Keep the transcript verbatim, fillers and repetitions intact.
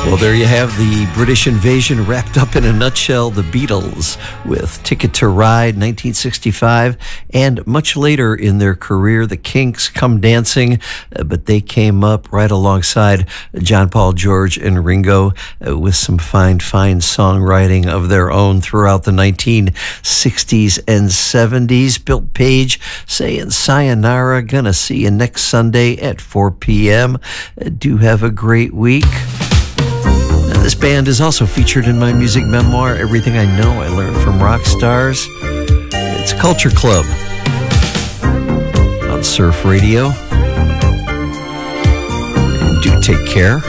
Well, there you have the British invasion wrapped up in a nutshell. The Beatles with Ticket to Ride, nineteen sixty-five, and much later in their career, the Kinks, Come Dancing, uh, but they came up right alongside John Paul, George, and Ringo uh, with some fine, fine songwriting of their own throughout the nineteen sixties and seventies. Bill Page saying sayonara, gonna see you next Sunday at four p.m. Uh, do have a great week. This band is also featured in my music memoir, Everything I Know I Learned from Rock Stars. It's Culture Club on Surf Radio. And do take care.